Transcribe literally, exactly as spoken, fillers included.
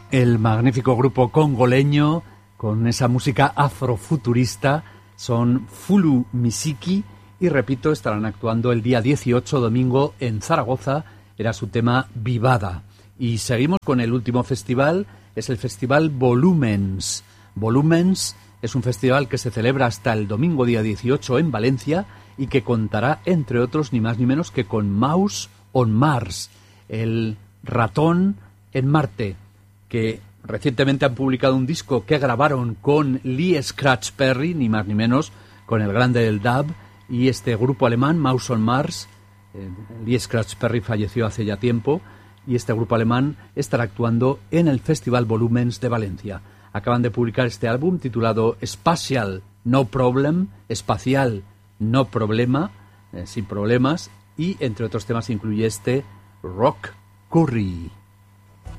El magnífico grupo congoleño con esa música afrofuturista son Fulu Misiki y, repito, estarán actuando el día dieciocho, domingo, en Zaragoza. Era su tema Vivada. Y seguimos con el último festival, es el festival Volumens. Volumens es un festival que se celebra hasta el domingo día dieciocho en Valencia y que contará, entre otros, ni más ni menos que con Mouse on Mars, el ratón en Marte, que recientemente han publicado un disco que grabaron con Lee Scratch Perry, ni más ni menos, con el grande del dub, y este grupo alemán, Mouse on Mars. eh, Lee Scratch Perry falleció hace ya tiempo, y este grupo alemán estará actuando en el Festival Volumens de Valencia. Acaban de publicar este álbum titulado Spatial No Problem, espacial no problema, eh, sin problemas, y entre otros temas incluye este Rock Curry.